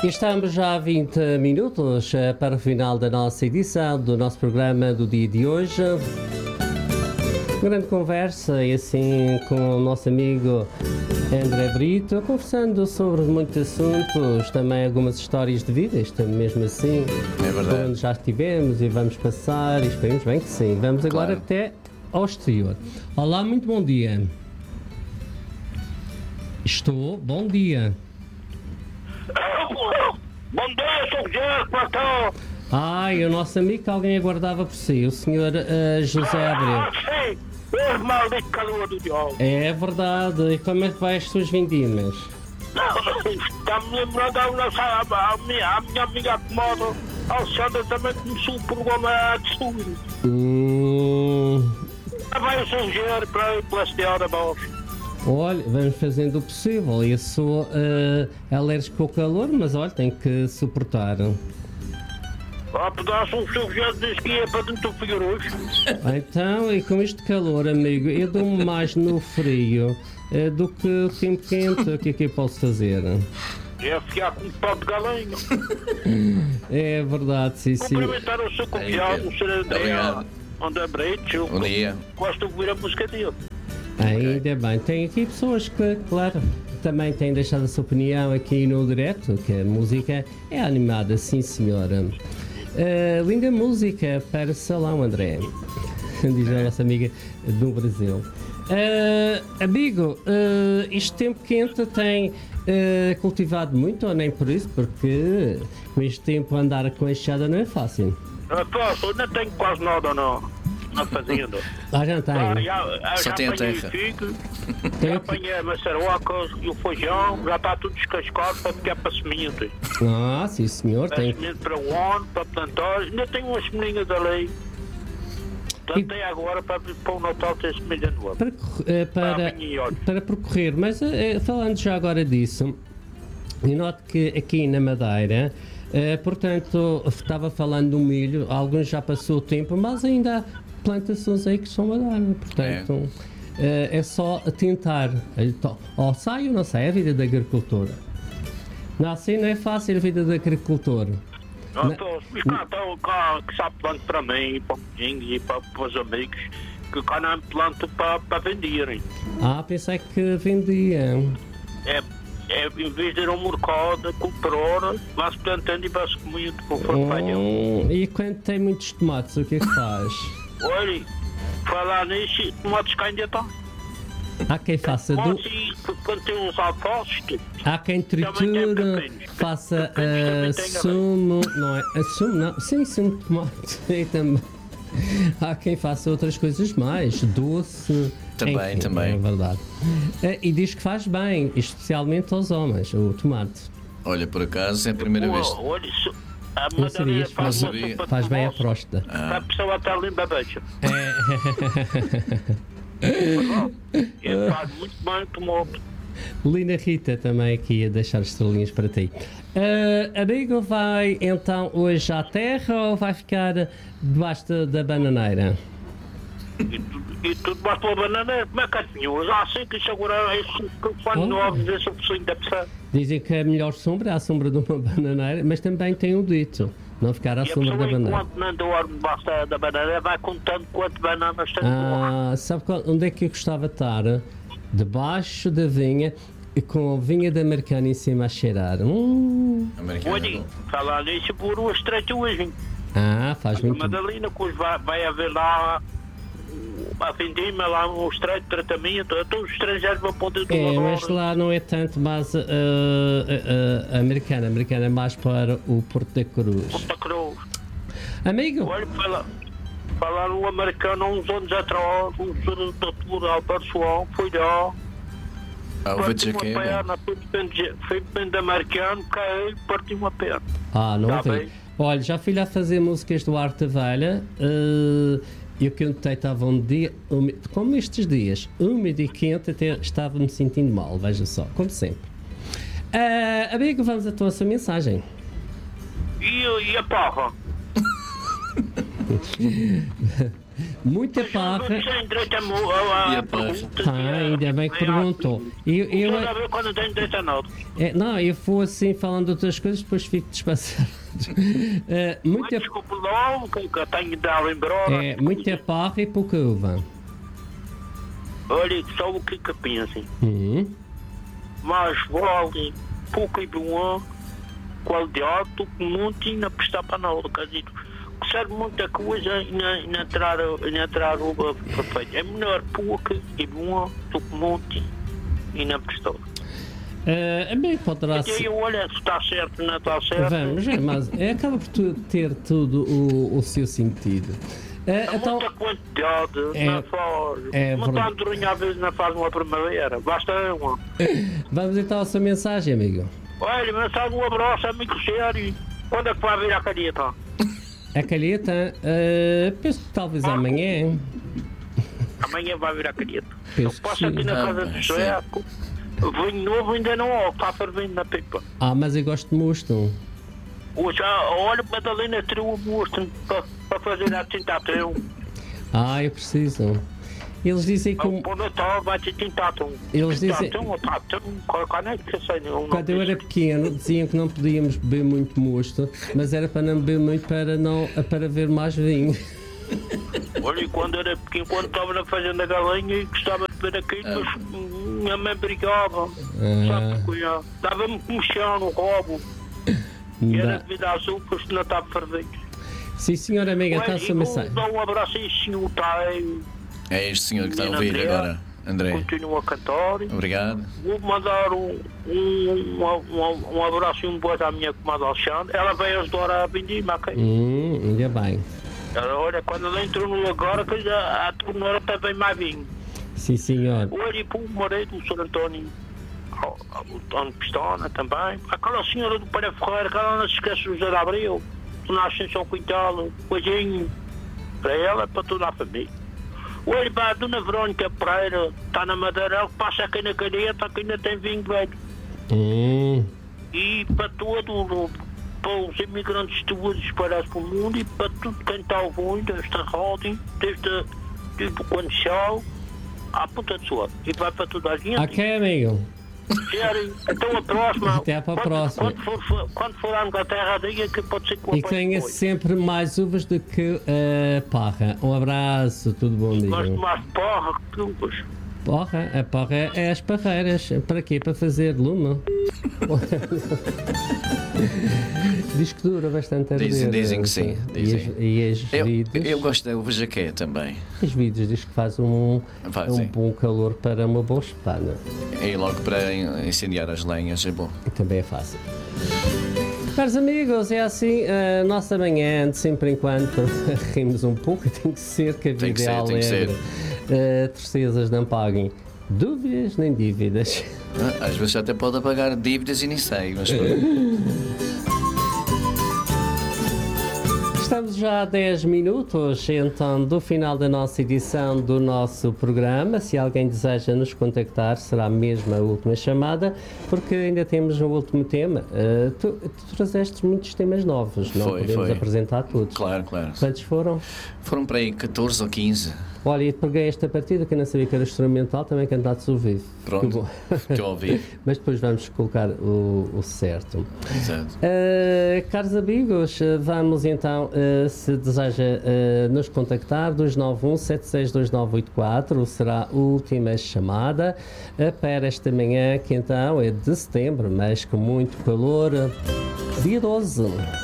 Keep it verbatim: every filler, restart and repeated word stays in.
E estamos já a vinte minutos para o final da nossa edição do nosso programa do dia de hoje. Grande conversa e assim com o nosso amigo André Brito, conversando sobre muitos assuntos, também algumas histórias de vida, isto mesmo assim. É verdade. Onde já estivemos e vamos passar, e esperemos bem que sim. Vamos agora Claro. até ao exterior. Olá, muito bom dia. Estou, bom dia. Bom dia, sou José, como está? Ai, o nosso amigo que alguém aguardava por si, o senhor uh, José Abreu. Ah, sim, o maldito calor do diabo. É verdade, e como é que vai as suas vindimas? Está-me lembrando a, nossa, a, minha, a minha amiga que mora, a Alexandra, também começou o programa de estudo. Hum, Vai o São José para ir pela estrada, vamos. olha, vamos fazendo o possível. Eu sou uh, alérgico ao calor, mas olha, tenho que suportar. Ah, pedaço um São José diz que é para dentro do Figueiredo. Então, e com este calor, amigo, eu dou-me mais no frio uh, do que o tempo quente. O que é que eu posso fazer? É ficar com um pau de galinha. É verdade, sim, sim. Cumprimentar o seu convidado, o senhor André, Obrigado. André Brito. Bom dia. Gosto de ouvir a música dele. Ainda bem, tem aqui pessoas que, claro, também têm deixado a sua opinião aqui no direto, que a música é animada, sim senhora. Uh, linda música para salão, André, diz a nossa amiga do Brasil. Uh, amigo, uh, este tempo quente tem uh, cultivado muito, ou nem por isso, porque com este tempo andar com a enxada não é fácil. Não posso, não tenho quase nada não, na fazenda. Lá já tem. Ah, já, Só já tem a apanhei terra. o figo, Tem já aqui- apanhei a maçarocas e o feijão, já está tudo descascado para ficar para semente. Ah, sim senhor, Para tem. semente para o ano, para plantar, ainda tenho umas sementinhas ali. Plantei agora para, para o Natal ter semente nova. Para, corre- eh, para, Para amanhã e olha. para percorrer, mas eh, falando já agora disso, eu noto que aqui na Madeira, eh, portanto, estava falando do milho, alguns já passou o tempo, mas ainda há plantações aí que são a dar, portanto, eh, é só tentar, então, ou sai ou não sai, é a vida da agricultura. Não, assim não é fácil a vida da agricultura. Não, estou, mas cá estou cá que sabe planto para mim, para os vizinhos e para, para os amigos, que cá não planto para, para venderem. Ah, pensei que vendiam. É, é, em vez de ir ao mercado, comprar, vai-se plantando e vai-se comendo com farfalhão. Hum, e quando tem muitos tomates, o que é que faz? Olha, falar nisso, tomates cá ainda está. Há quem faça do... Tomates, e quando tem uns alfaces, Há quem Também tritura, tem pepinos. faça Pepinos também uh, tem, sumo, não é? Uh, sumo não, sim, sumo de tomate e também. Há quem faça outras coisas mais, doce. Também, enfim, também. É verdade. Uh, e diz que faz bem, especialmente aos homens, o tomate. Olha, por acaso é a primeira vez. Olha, olha isso. A Não Madalena sabias, faz não uma sabia. sopa de Faz bem à moço, próstata. para a pessoa estar limpa a beija. É. Ele faz muito bem o tomate. Lina Rita também aqui a deixar estrelinhas para ti. Uh, amigo, vai então hoje à terra ou vai ficar debaixo da- da bananeira? E tudo, e tudo mais pela banana, como é que adivinhou? Já sei que isso agora é isso que quando Oh. não há viver sobre o sonho da pessoa. Dizem que a melhor sombra é a sombra de uma bananeira, mas também tem um dito, não ficar à E a sombra da pessoa, bananeira. enquanto não dorme debaixo da, da banana, vai contando quantas bananas tem no Ah, sabe qual- onde é que eu gostava de estar? Debaixo da vinha e com a vinha da americana em cima a cheirar. Hum. Americana. Olha, falar nisso por uma estreita hoje. Ah, faz A muito bem. Madalena, que hoje vai, vai haver lá a vendima, lá um estreito tratamento, todos os estrangeiros vão poder do É, lado. mas lá não é tanto base uh, uh, uh, americana, americana é mais para o Porto da Cruz. Ponta Cruz. Amigo, Olha, fala- falaram o americano há uns anos atrás, um senhor doutor Alberto João foi lá, Ah, ouvi partiu dizer uma que é bom. perna, foi depende- foi depende de americano, caiu e partiu uma perna. ah, não Tá vi. bem. Olha, já fui lá fazer músicas do Arte da Velha uh, e o que eu notei estava um dia, úmido, como estes dias, úmido e quente, até estava me sentindo mal, veja só, como sempre. Uh, amigo, vamos à tua sua mensagem. E, e a porra? Muita parra. Sem direito a, mo- a, E a a parra? perguntas. Ah, ainda bem que perguntou. Eu, eu, Eu, eu, quando tenho direito a nada. é, não, eu vou assim falando de outras coisas, depois fico despassado. É, Mas muita, desculpe lá, que que eu tenho de dar embora. é, muita parra e pouca uva. Olha, só o que que pensem. Hum. Mas vale pouco e bom, qualidade, do que muito e não prestar para nada. Quer dizer, que serve muita coisa e não, e não entrar, e não entrar uva perfeita. É melhor pouco e bom do que muito e não prestar. É, bem, poderá E aí, ser. olha, se está certo, não está certo. Vamos, é, mas é, acaba por tu- ter tudo o, o seu sentido. É, Há então, muita quantidade, É- não faz. é uma verdade. tandurinha às vezes não faz uma primavera, basta uma. vamos então à sua mensagem, amigo. Olha, mensagem, um abraço, amigo sério. Quando é que vai vir a caneta? A calheta, é, penso que talvez amanhã. Amanhã vai vir a caneta. Eu Penso que passo aqui sim. na Ah, casa bem, do sueco. Vinho novo ainda não há, está fervendo na pipa. Ah, mas eu gosto de mosto. Hoje, olha, Madalena tirou o mosto para, para fazer a tintação. Ah, eu preciso. Eles dizem que o- Para o Natal vai ter tintação. Eles dizem- Tintação ou tatum, qual é que eu sei? não- não quando eu sei. era pequeno diziam que não podíamos beber muito mosto, mas era para não beber muito para, não, para ver mais vinho. Olha, quando era pequeno, quando estava na fazenda galinha e gostava de ver aquilo, mas minha mãe brigava. Sabe, cuidado. Dava-me comichão no roubo. E era Dá. devido às uvas que não estava fervido. Sim, senhora amiga, está a sua mensagem. Dá um abraço a esse senhor, tá? É este senhor que está a Menina ouvir André. agora, André. Continua a cantar. Obrigado. Vou mandar um, um, um, um, um abraço e um beijo à minha comadre Alexandre. Ela veio ajudar a vindima, ok? Hum, ainda bem. Ela, olha, quando ela entrou no agora, que já a torneira também mais vinho. Sim, senhor. Olha, e para o marido, o senhor António, o António Pistona também. Aquela senhora do Pereira Ferreira, que ela não se esquece do José de Abreu, que nasce em São Quintal, beijinho para ela e para toda a família. Olha, para a dona Verónica Pereira, está na Madeira, ela passa aqui na caneta, que ainda tem vinho velho. Hum, E para todo, para os imigrantes todos espalhados pelo mundo e para tudo quem está ouvindo esta rádio, desde, desde o Conchal à Ponta de Soa. E vai para toda a gente. ok, amigo. Sério, então a próxima. Até para a quando, próxima. Quando for, quando for à Inglaterra, diga que pode ser que eu E que apanhe tenha depois. sempre mais uvas do que a parra. Um abraço, tudo bom, Gosto amigo? mais de porra que uvas. Porra, a porra é, é as parreiras. Para quê? Para fazer lume? Diz que dura bastante a Dizem- arder, dizem que sim, E, dizem. as- e as Eu, vidas, eu gosto da uva jaqué também. os vídeos diz que faz um, Faz, um sim. bom calor para uma boa espada. E logo para incendiar as lenhas é bom. E também é fácil. Caros amigos, é assim a nossa manhã, de sempre enquanto rimos um pouco, tem que ser que a vida Tem que é ser, tem que alegre. Uh, tristezas não paguem dúvidas nem dívidas. Ah, Às vezes até pode pagar dívidas e nem sei, mas Estamos já a dez minutos então do final da nossa edição do nosso programa. Se alguém deseja nos contactar, será mesmo a última chamada, porque ainda temos um último tema. Uh, tu, tu trazeste muitos temas novos, não Foi, podemos foi. apresentar todos. claro, claro. Quantos foram? Foram para aí catorze ou quinze. Olha, e peguei esta partida que eu não sabia que era instrumental, também cantados ao vivo. Que Pronto, bom. estou a ouvir. Mas depois vamos colocar o, o certo. Exato. Uh, caros amigos, uh, vamos então, uh, se deseja uh, nos contactar, dois nove um, sete seis dois nove oito quatro, será a última chamada uh, para esta manhã, que então é de setembro, mas com muito calor. Dia doze.